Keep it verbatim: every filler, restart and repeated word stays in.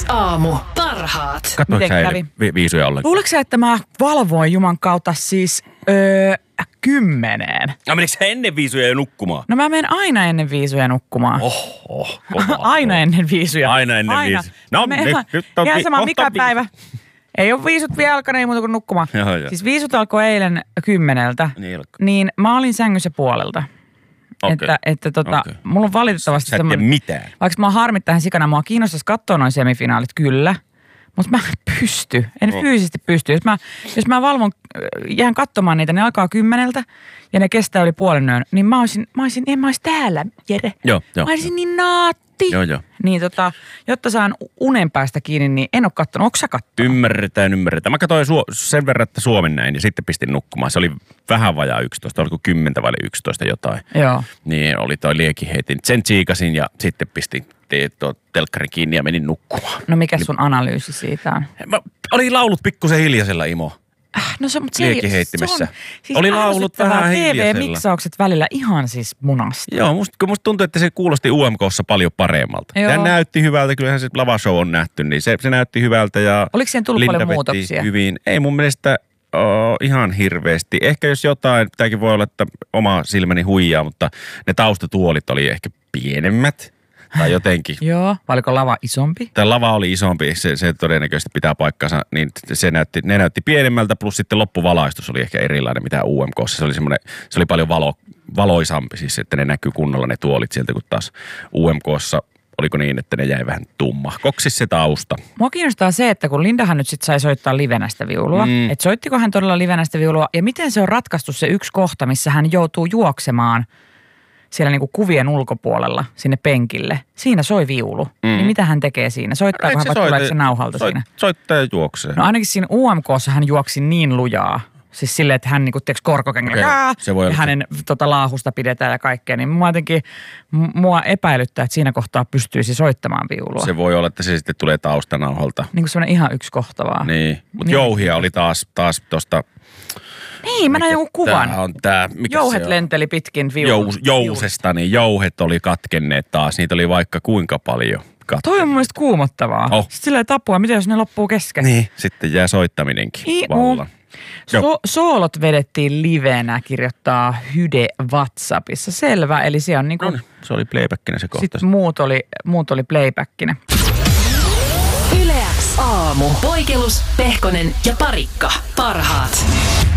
Aamu. Parhaat. Katsoitko sä eilen vi- viisuja ollenkaan? Luuletko sä, että mä valvoin Juman kautta siis öö, kymmeneen? No menikö sä ennen viisuja jo nukkumaan? No mä menen aina ennen viisuja nukkumaan. Oh, oh, kovaa. Aina ennen viisuja. Aina ennen viisuja. No Mä nyt, ihan, nyt on ihan vi- sama kohta mikä viisi. päivä. Ei ole viisut vielä alkanut, ei muuta kuin nukkumaan. Joo, joo. Siis viisut alkoi eilen kymmeneltä. Niin alkoi. Niin mä olin sängyssä puolelta. Okei. Että, että tota, Okei. mulla on valitettavasti Sä et tiedä mitään. vaikka mä harmittaa tähän sikana, mua kiinnostaisi katsoa noin semifinaalit, kyllä. Mutta mä en pysty, en Oh. fyysisesti pysty. Jos mä, jos mä valvon, äh, jään katsomaan niitä, ne alkaa kymmeneltä ja ne kestää yli puolen yön, niin mä olisin, mä olisin, en mä olisi täällä, Jere. Joo, joo. Mä olisin niin naatti. Joo, joo. Niin tota, jotta saan unen päästä kiinni, niin en ole kattonut. Onko sä kattonut? Ymmärretään, ymmärretään. Mä katsoin suo- sen verran, että Suomen näin ja sitten pistin nukkumaan. Se oli vähän vajaa yksitoista, oliko kymmentä vai yksitoista jotain. Joo. Niin oli toi liekiheitin. Sen tsiikasin ja sitten pistin tuo telkkari kiinni ja menin nukkumaan. No mikä sun analyysi siitä on? Mä, oli laulut pikkusen hiljaisella, Imo. Äh, no se, mutta se, ei- Liekiheittimessä. se on siis Oli laulut ärsyttävää. vähän hiljaisella. T V-miksaukset välillä ihan siis munasta. Joo, musta, musta tuntuu, että se kuulosti U M K:ssa paljon paremmalta. Joo. Tämä näytti hyvältä, kyllähän se lavashow on nähty, niin se, se näytti hyvältä. Ja Oliko siihen tullut Linda paljon veti muutoksia? Hyvin. Ei mun mielestä oh, ihan hirveästi. Ehkä jos jotain, tämäkin voi olla, että oma silmäni huijaa, mutta ne taustatuolit oli ehkä pienemmät tai jotenkin. Joo. Vai oliko lava isompi? Tämä lava oli isompi, se, se todennäköisesti pitää paikkansa, niin se näytti, ne näytti pienemmältä, plus sitten loppuvalaistus oli ehkä erilainen mitä U M K:ssa. Se oli semmoinen, se oli paljon valo, valoisampi siis, että ne näkyy kunnolla ne tuolit sieltä, kun taas U M K:ssa oliko niin, että ne jäi vähän tummahkoksi se tausta. Mua kiinnostaa se, että kun Lindahan nyt sit sai soittaa livenä sitä viulua, Mm. että soittiko hän todella livenä sitä viulua ja miten se on ratkaistu se yksi kohta, missä hän joutuu juoksemaan siellä niinku kuvien ulkopuolella sinne penkille. Siinä soi viulu. Mm. Niin mitä hän tekee siinä? Soittaako hän vai tuleeko se nauhalta soit, siinä? Soittaa ja juoksee. No ainakin siinä U M K:ssa hän juoksi niin lujaa. Siis silleen, että hän niinku teeks korkokengällä Okei, se voi ja olla hänen tota, laahusta pidetään ja kaikkea. Niin mua jotenkin, m- mua epäilyttää, että siinä kohtaa pystyisi soittamaan viulua. Se voi olla, että se sitten tulee taustanauhalta. Niin kuin semmoinen ihan yksi kohta vaan. Niin, mutta Niin. jouhia oli taas, taas tosta. Niin, mä näin jonkun kuvan. Tää on tää, mikä Jouhet se on? lenteli pitkin viulun. Jous, jousesta, niin jouhet oli katkenneet taas. Niitä oli vaikka kuinka paljon katkenneet. Toi on mun mielestä kuumottavaa. Oh. Sitten silleen tapua, mitä jos ne loppuu kesken? Niin, sitten jää soittaminenkin Niin, vallan. Joo. So, soolot vedettiin livenä, kirjoittaa Hyde WhatsAppissa. Selvä, eli se on niinku... No niin, se oli playbackina se kohta. Sitten muut oli, muut oli playbackina. Yle X aamu. Poikelus, Pehkonen ja Parikka. Parhaat.